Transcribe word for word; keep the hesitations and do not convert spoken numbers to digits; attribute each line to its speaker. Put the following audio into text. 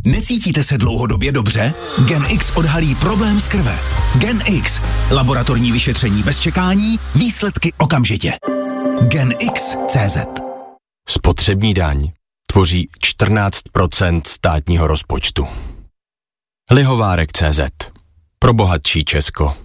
Speaker 1: Necítíte se dlouhodobě dobře? GenX odhalí problém z krve. GenX. Laboratorní vyšetření bez čekání, výsledky okamžitě. GenX tečka cé zet.
Speaker 2: Spotřební daň tvoří čtrnáct procent státního rozpočtu. Lihovárek tečka cé zet. Pro bohatší Česko.